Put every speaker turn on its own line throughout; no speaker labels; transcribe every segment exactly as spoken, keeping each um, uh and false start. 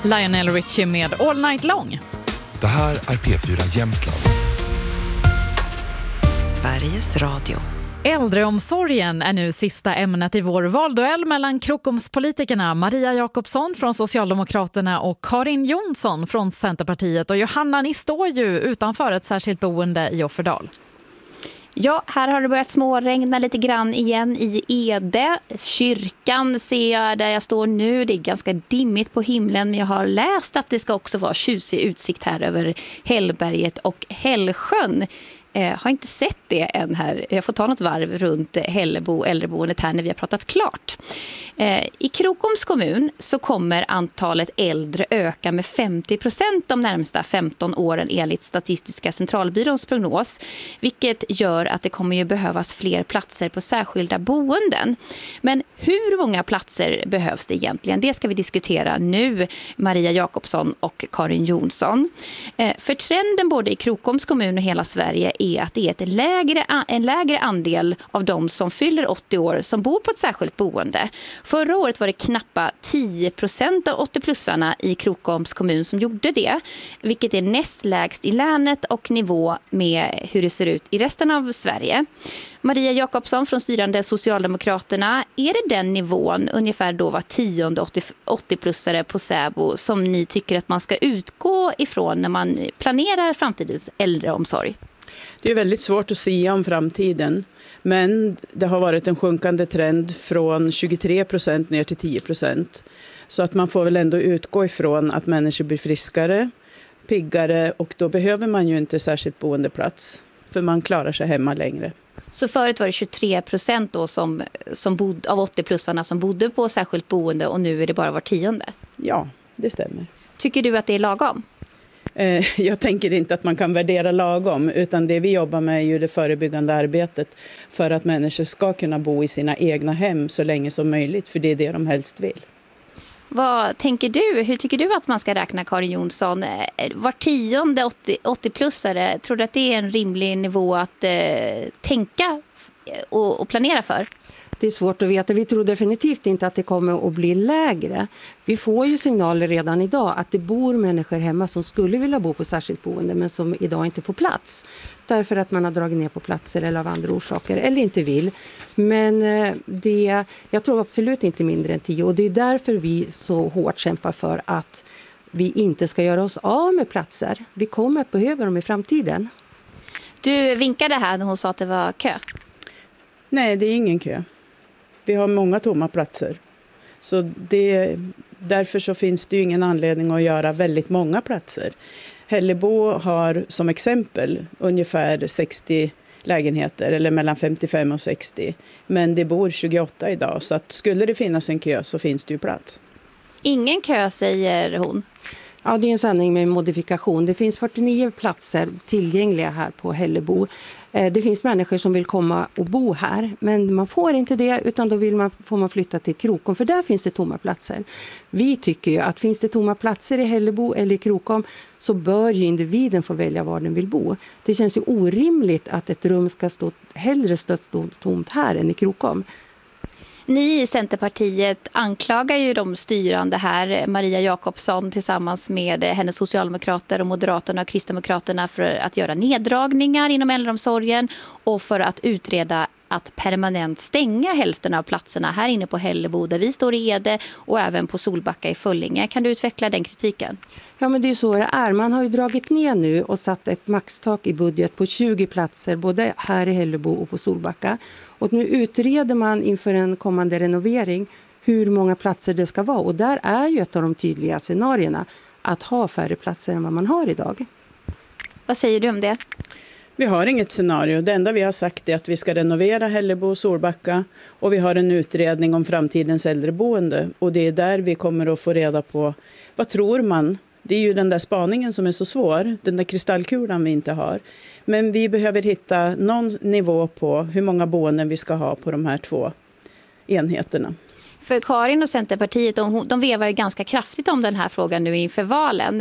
Lionel Richie med All Night Long.
Det här är P fyra Jämtland.
Sveriges Radio.
Äldreomsorgen är nu sista ämnet i vår valduell mellan Krokomspolitikerna Maria Jakobsson från Socialdemokraterna och Karin Jonsson från Centerpartiet. Och Johanna, ni står ju utanför ett särskilt boende i Offerdal.
Ja, här har det börjat småregna lite grann igen i Ede. Kyrkan ser jag där jag står nu. Det är ganska dimmigt på himlen, men jag har läst att det ska också vara tjusig utsikt här över Hällberget och Hällsjön. Jag har inte sett det än här. Jag får ta något varv runt Hällebo, äldreboendet här när vi har pratat klart. I Krokoms kommun så kommer antalet äldre öka med femtio procent de närmsta femton åren enligt Statistiska centralbyråns prognos. Vilket gör att det kommer ju behövas fler platser på särskilda boenden. Men hur många platser behövs det egentligen? Det ska vi diskutera nu, Maria Jakobsson och Karin Jonsson. För trenden både i Krokoms kommun och hela Sverige är att det är ett lägre, en lägre andel av de som fyller åttio år som bor på ett särskilt boende. Förra året var det knappa tio procent av åttio-plussarna i Krokoms kommun som gjorde det, vilket är näst lägst i länet och nivå med hur det ser ut i resten av Sverige. Maria Jakobsson från styrande Socialdemokraterna, är det den nivån, ungefär då var tionde åttio-plussare på Säbo, som ni tycker att man ska utgå ifrån när man planerar framtidens äldreomsorg?
Det är väldigt svårt att säga om framtiden, men det har varit en sjunkande trend från tjugotre procent ner till tio procent. Så att man får väl ändå utgå ifrån att människor blir friskare, piggare, och då behöver man ju inte särskilt boendeplats för man klarar sig hemma längre.
Så förut var det tjugotre procent då som, som bod, av åttio-plussarna som bodde på särskilt boende, och nu är det bara var tionde?
Ja, det stämmer.
Tycker du att det är lagom?
Jag tänker inte att man kan värdera lagom, utan det vi jobbar med är ju det förebyggande arbetet för att människor ska kunna bo i sina egna hem så länge som möjligt, för det är det de helst vill.
Vad tänker du? Hur tycker du att man ska räkna, Karin Jonsson? Var tionde åttio-plussare, tror du att det är en rimlig nivå att eh, tänka och, och planera för?
Det är svårt att veta. Vi tror definitivt inte att det kommer att bli lägre. Vi får ju signaler redan idag att det bor människor hemma som skulle vilja bo på särskilt boende men som idag inte får plats. Därför att man har dragit ner på platser eller av andra orsaker eller inte vill. Men det, jag tror absolut inte mindre än tio, och det är därför vi så hårt kämpar för att vi inte ska göra oss av med platser. Vi kommer att behöva dem i framtiden.
Du vinkade här när hon sa att det var kö.
Nej, det är ingen kö. Vi har många tomma platser. Så det, därför så finns det ju ingen anledning att göra väldigt många platser. Hällebo har som exempel ungefär sextio lägenheter, eller mellan femtiofem och sextio. Men det bor tjugoåtta idag, så att skulle det finnas en kö så finns det ju plats.
Ingen kö, säger hon.
Ja, det är en sanning med modifikation. Det finns fyrtionio platser tillgängliga här på Hällebo. Det finns människor som vill komma och bo här, men man får inte det, utan då vill man, får man flytta till Krokom, för där finns det tomma platser. Vi tycker ju att finns det tomma platser i Hällebo eller i Krokom, så bör ju individen få välja var den vill bo. Det känns ju orimligt att ett rum ska stå hellre stå tomt här än i Krokom.
Ni i Centerpartiet anklagar ju de styrande här, Maria Jakobsson tillsammans med hennes socialdemokrater och Moderaterna och Kristdemokraterna, för att göra neddragningar inom äldreomsorgen och för att utreda att permanent stänga hälften av platserna här inne på Hällebo där vi står i Ede och även på Solbacka i Föllinge. Kan du utveckla den kritiken?
Ja, men det är så det är. Man har ju dragit ner nu och satt ett maxtak i budget på tjugo platser både här i Hällebo och på Solbacka. Och nu utreder man inför en kommande renovering hur många platser det ska vara. Och där är ju ett av de tydliga scenarierna att ha färre platser än vad man har idag.
Vad säger du om det?
Vi har inget scenario. Det enda vi har sagt är att vi ska renovera Hällebo och Solbacka, och vi har en utredning om framtidens äldreboende, och det är där vi kommer att få reda på vad tror man. Det är ju den där spaningen som är så svår, den där kristallkulan vi inte har. Men vi behöver hitta någon nivå på hur många boenden vi ska ha på de här två enheterna.
För Karin och Centerpartiet, de, de vevar ju ganska kraftigt om den här frågan nu inför valen.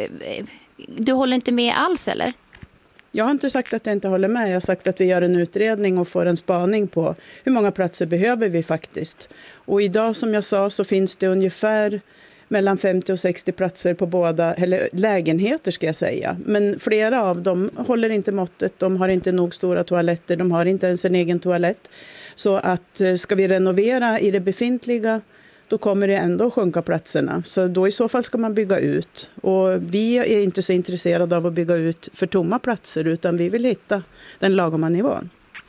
Du håller inte med alls, eller?
Jag har inte sagt att jag inte håller med. Jag har sagt att vi gör en utredning och får en spaning på hur många platser behöver vi faktiskt. Och idag, som jag sa, så finns det ungefär mellan femtio och sextio platser på båda, eller lägenheter ska jag säga. Men flera av dem håller inte måttet, de har inte nog stora toaletter, de har inte ens en egen toalett. Så att ska vi renovera i det befintliga, då kommer det ändå sjunka platserna. Så då i så fall ska man bygga ut. Och vi är inte så intresserade av att bygga ut för tomma platser, utan vi vill hitta den lagoma nivån.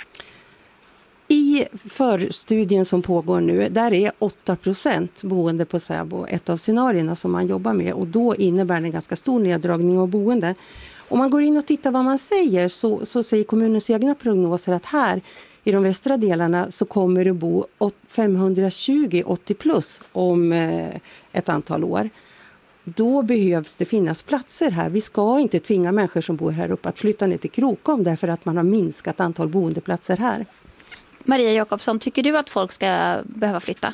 I förstudien som pågår nu, där är åtta procent boende på Säbo ett av scenarierna som man jobbar med. Och då innebär det en ganska stor neddragning av boende. Om man går in och tittar vad man säger, så, så säger kommunens egna prognoser att här i de västra delarna så kommer det bo femhundratjugo åttio plus om eh, ett antal år. Då behövs det finnas platser här. Vi ska inte tvinga människor som bor här uppe att flytta ner till Krokom därför att man har minskat antal boendeplatser här.
Maria Jakobsson, tycker du att folk ska behöva flytta?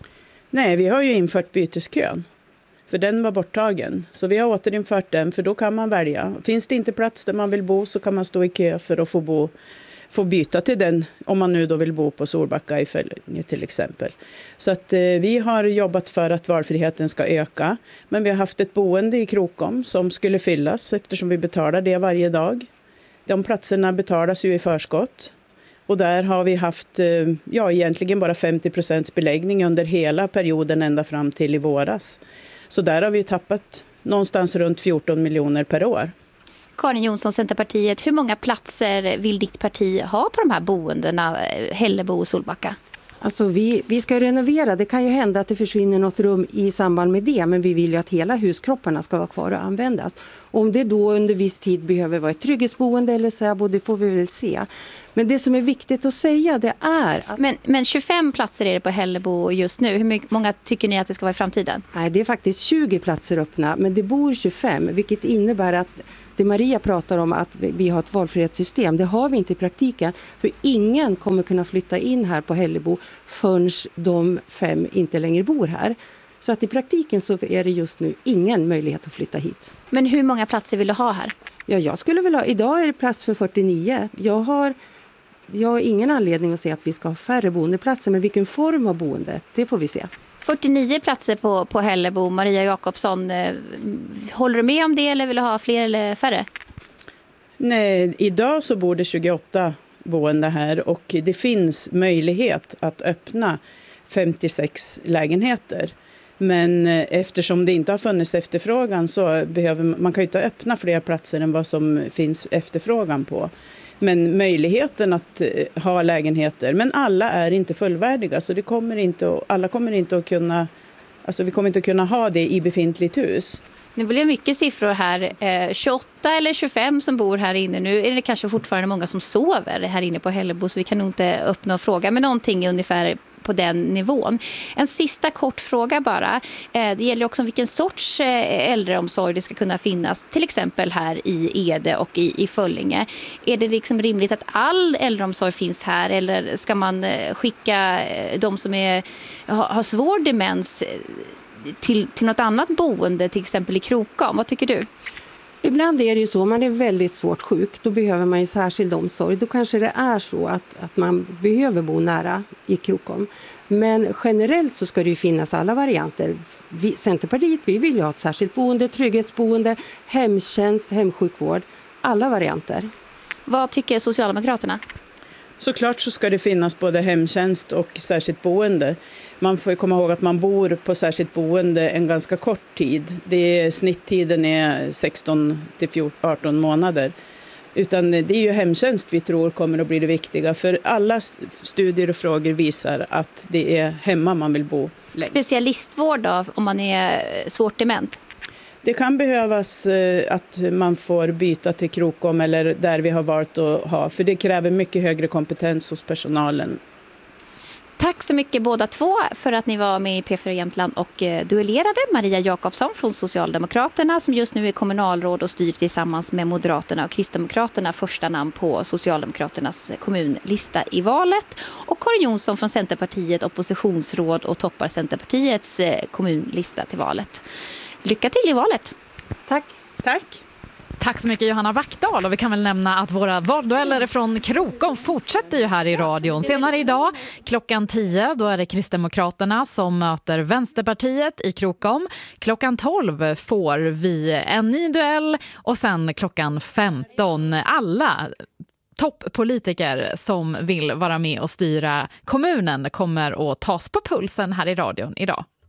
Nej, vi har ju infört byteskön. För den var borttagen. Så vi har återinfört den, för då kan man välja. Finns det inte plats där man vill bo, så kan man stå i kö för att få, bo, få byta till den. Om man nu då vill bo på Solbacka i Föllinge till exempel. Så att eh, vi har jobbat för att valfriheten ska öka. Men vi har haft ett boende i Krokom som skulle fyllas eftersom vi betalar det varje dag. De platserna betalas ju i förskott. Och där har vi haft ja, egentligen bara femtio procents beläggning under hela perioden ända fram till i våras. Så där har vi tappat någonstans runt fjorton miljoner per år.
Karin Jonsson, Centerpartiet, hur många platser vill ditt parti ha på de här boendena, Hällebo och Solbacka?
Alltså vi, vi ska renovera. Det kan ju hända att det försvinner något rum i samband med det, men vi vill ju att hela huskropparna ska vara kvar och användas. Om det då under viss tid behöver vara ett trygghetsboende eller Säbo, det får vi väl se. Men det som är viktigt att säga, det är att...
Men, men tjugofem platser är det på Hällebo just nu. Hur mycket, många tycker ni att det ska vara i framtiden?
Nej, det är faktiskt tjugo platser öppna, men det bor tjugofem, vilket innebär att det Maria pratar om att vi har ett valfrihetssystem, det har vi inte i praktiken. För ingen kommer kunna flytta in här på Hällebo förrän de fem inte längre bor här. Så att i praktiken så är det just nu ingen möjlighet att flytta hit.
Men hur många platser vill du ha här?
Ja, jag skulle vilja ha, idag är det plats för fyrtionio. Jag har, jag har ingen anledning att säga att vi ska ha färre boendeplatser, men vilken form av boende, det får vi se.
fyrtionio platser på, på Hällebo. Maria Jakobsson, håller du med om det eller vill du ha fler eller färre?
Nej, idag så bor det tjugoåtta boende här och det finns möjlighet att öppna femtiosex lägenheter. Men eftersom det inte har funnits efterfrågan så behöver man kan ju inte öppna fler platser än vad som finns efterfrågan på. Men möjligheten att ha lägenheter, men alla är inte fullvärdiga så det kommer inte, alla kommer inte att kunna, alltså vi kommer inte att kunna ha det i befintligt hus.
Nu blir det mycket siffror här, eh, tjugoåtta eller tjugofem som bor här inne. Nu är det kanske fortfarande många som sover här inne på Hällebo så vi kan nog inte öppna och fråga, men någonting ungefär på den nivån. En sista kort fråga bara. Det gäller också vilken sorts äldreomsorg det ska kunna finnas, till exempel här i Ede och i, i Föllinge. Är det liksom rimligt att all äldreomsorg finns här eller ska man skicka de som är, har svår demens till, till något annat boende, till exempel i Krokom? Vad tycker du?
Ibland är det ju så, man är väldigt svårt sjuk, då behöver man ju särskild omsorg. Då kanske det är så att, att man behöver bo nära i Krokom. Men generellt så ska det ju finnas alla varianter. Vi, Centerpartiet, vi vill ju ha ett särskilt boende, trygghetsboende, hemtjänst, hemsjukvård. Alla varianter.
Vad tycker Socialdemokraterna?
Såklart så ska det finnas både hemtjänst och särskilt boende. Man får komma ihåg att man bor på särskilt boende en ganska kort tid. Det är, snitttiden är sexton till arton månader. Utan det är ju hemtjänst vi tror kommer att bli det viktiga. För alla studier och frågor visar att det är hemma man vill bo länge.
Specialistvård då, om man är svårt dement?
Det kan behövas att man får byta till Krokom eller där vi har valt att ha. För det kräver mycket högre kompetens hos personalen.
Tack så mycket båda två för att ni var med i P fyra Jämtland och duellerade. Maria Jakobsson från Socialdemokraterna som just nu är kommunalråd och styr tillsammans med Moderaterna och Kristdemokraterna, första namn på Socialdemokraternas kommunlista i valet. Och Karin Jonsson från Centerpartiet, oppositionsråd och toppar Centerpartiets kommunlista till valet. Lycka till i valet!
Tack!
Tack!
Tack så mycket Johanna Wackdahl, och vi kan väl nämna att våra valdueller från Krokom fortsätter ju här i radion. Senare idag klockan tio, då är det Kristdemokraterna som möter Vänsterpartiet i Krokom. Klockan tolv får vi en ny duell och sen klockan femton alla toppolitiker som vill vara med och styra kommunen kommer att tas på pulsen här i radion idag.